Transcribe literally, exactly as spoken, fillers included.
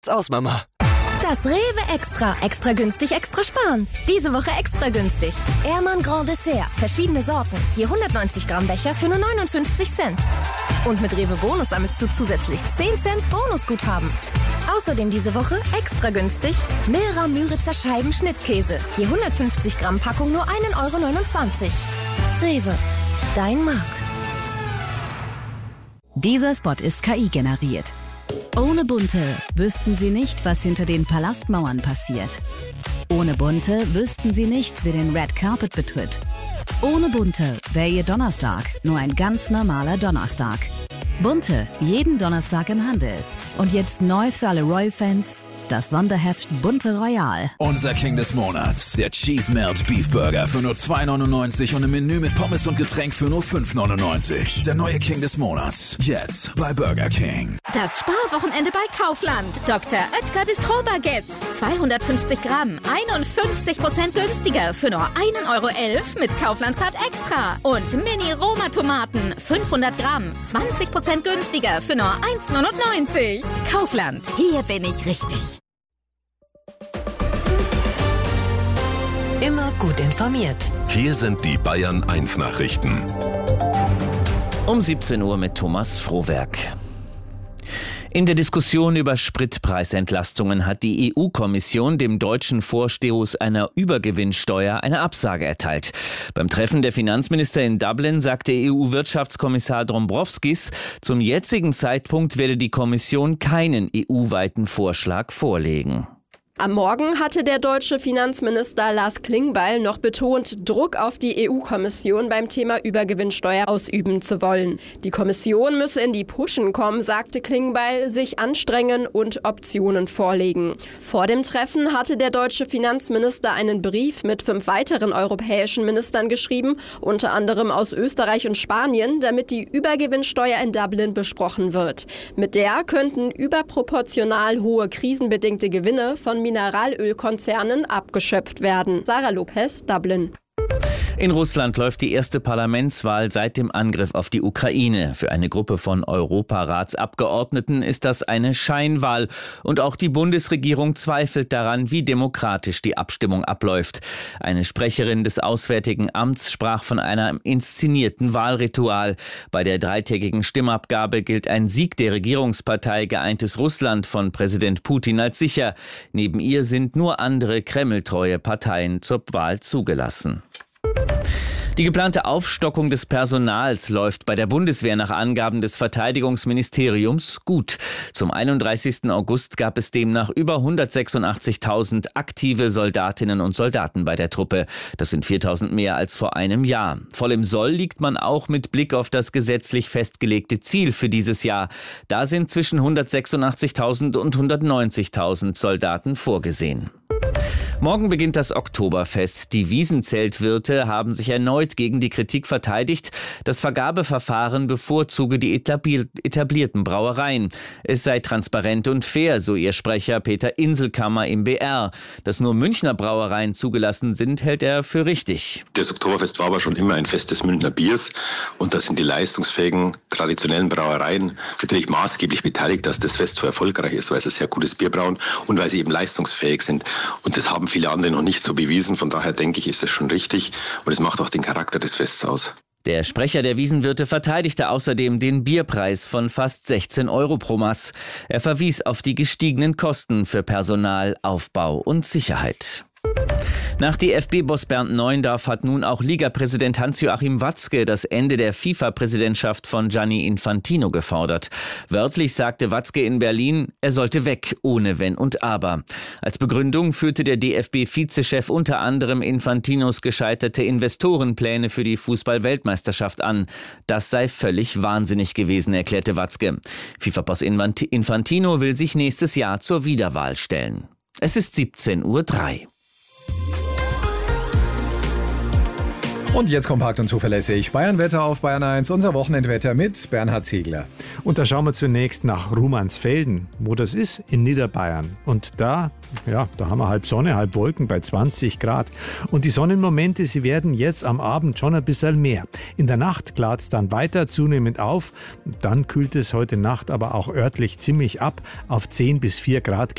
aus, Mama. Das Rewe Extra. Extra günstig, extra sparen. Diese Woche extra günstig. Ehrmann Grand Dessert. Verschiedene Sorten. Je hundertneunzig Gramm Becher für nur neunundfünfzig Cent. Und mit Rewe Bonus sammelst du zusätzlich zehn Cent Bonusguthaben. Außerdem diese Woche extra günstig Milra Müritzer Scheiben Schnittkäse. Je hundertfünfzig Gramm Packung nur ein Euro neunundzwanzig. Rewe. Dein Markt. Dieser Spot ist K I generiert. Ohne Bunte wüssten Sie nicht, was hinter den Palastmauern passiert. Ohne Bunte wüssten Sie nicht, wer den Red Carpet betritt. Ohne Bunte wäre Ihr Donnerstag nur ein ganz normaler Donnerstag. Bunte, jeden Donnerstag im Handel. Und jetzt neu für alle Royal-Fans, das Sonderheft Bunte Royal. Unser King des Monats, der Cheese Melt Beef Burger für nur zwei neunundneunzig und ein Menü mit Pommes und Getränk für nur fünf neunundneunzig. Der neue King des Monats, jetzt bei Burger King. Das Sparwochenende bei Kaufland. Doktor Oetker Bistro Baguettes. zweihundertfünfzig Gramm, einundfünfzig Prozent günstiger für nur ein Euro elf mit Kaufland-Card Extra. Und Mini-Roma-Tomaten, fünfhundert Gramm, zwanzig Prozent günstiger für nur eins neunundneunzig. Kaufland, hier bin ich richtig. Immer gut informiert. Hier sind die Bayern eins Nachrichten. Um siebzehn Uhr mit Thomas Frohwerk. In der Diskussion über Spritpreisentlastungen hat die E U-Kommission dem deutschen Vorstoß einer Übergewinnsteuer eine Absage erteilt. Beim Treffen der Finanzminister in Dublin sagte E U-Wirtschaftskommissar Dombrovskis, zum jetzigen Zeitpunkt werde die Kommission keinen E U-weiten Vorschlag vorlegen. Am Morgen hatte der deutsche Finanzminister Lars Klingbeil noch betont, Druck auf die E U-Kommission beim Thema Übergewinnsteuer ausüben zu wollen. Die Kommission müsse in die Puschen kommen, sagte Klingbeil, sich anstrengen und Optionen vorlegen. Vor dem Treffen hatte der deutsche Finanzminister einen Brief mit fünf weiteren europäischen Ministern geschrieben, unter anderem aus Österreich und Spanien, damit die Übergewinnsteuer in Dublin besprochen wird. Mit der könnten überproportional hohe krisenbedingte Gewinne von Mineralölkonzernen abgeschöpft werden. Sarah Lopez, Dublin. In Russland läuft die erste Parlamentswahl seit dem Angriff auf die Ukraine. Für eine Gruppe von Europaratsabgeordneten ist das eine Scheinwahl. Und auch die Bundesregierung zweifelt daran, wie demokratisch die Abstimmung abläuft. Eine Sprecherin des Auswärtigen Amts sprach von einem inszenierten Wahlritual. Bei der dreitägigen Stimmabgabe gilt ein Sieg der Regierungspartei Geeintes Russland von Präsident Putin als sicher. Neben ihr sind nur andere kremltreue Parteien zur Wahl zugelassen. Die geplante Aufstockung des Personals läuft bei der Bundeswehr nach Angaben des Verteidigungsministeriums gut. Zum einunddreißigsten August gab es demnach über hundertsechsundachtzigtausend aktive Soldatinnen und Soldaten bei der Truppe. Das sind viertausend mehr als vor einem Jahr. Voll im Soll liegt man auch mit Blick auf das gesetzlich festgelegte Ziel für dieses Jahr. Da sind zwischen hundertsechsundachtzigtausend und hundertneunzigtausend Soldaten vorgesehen. Morgen beginnt das Oktoberfest. Die Wiesenzeltwirte haben sich erneut gegen die Kritik verteidigt, das Vergabeverfahren bevorzuge die etablierten Brauereien. Es sei transparent und fair, so ihr Sprecher Peter Inselkammer im B R. Dass nur Münchner Brauereien zugelassen sind, hält er für richtig. Das Oktoberfest war aber schon immer ein Fest des Münchner Biers und da sind die leistungsfähigen, traditionellen Brauereien natürlich maßgeblich beteiligt, dass das Fest so erfolgreich ist, weil sie sehr gutes Bier brauen und weil sie eben leistungsfähig sind. Und das haben viele andere noch nicht so bewiesen. Von daher denke ich, ist das schon richtig. Und es macht auch den Charakter des Fests aus. Der Sprecher der Wiesenwirte verteidigte außerdem den Bierpreis von fast sechzehn Euro pro Maß. Er verwies auf die gestiegenen Kosten für Personal, Aufbau und Sicherheit. Nach D F B-Boss Bernd Neuendorf hat nun auch Ligapräsident Hans-Joachim Watzke das Ende der FIFA-Präsidentschaft von Gianni Infantino gefordert. Wörtlich sagte Watzke in Berlin, er sollte weg, ohne Wenn und Aber. Als Begründung führte der D F B-Vizechef unter anderem Infantinos gescheiterte Investorenpläne für die Fußball-Weltmeisterschaft an. Das sei völlig wahnsinnig gewesen, erklärte Watzke. FIFA-Boss Infantino will sich nächstes Jahr zur Wiederwahl stellen. Es ist siebzehn Uhr drei. Und jetzt kompakt und zuverlässig Bayernwetter auf Bayern eins, unser Wochenendwetter mit Bernhard Ziegler. Und da schauen wir zunächst nach Rumansfelden, wo das ist, in Niederbayern. Und da, ja, da haben wir halb Sonne, halb Wolken bei zwanzig Grad. Und die Sonnenmomente, sie werden jetzt am Abend schon ein bisschen mehr. In der Nacht klart es dann weiter zunehmend auf. Dann kühlt es heute Nacht aber auch örtlich ziemlich ab auf zehn bis vier Grad.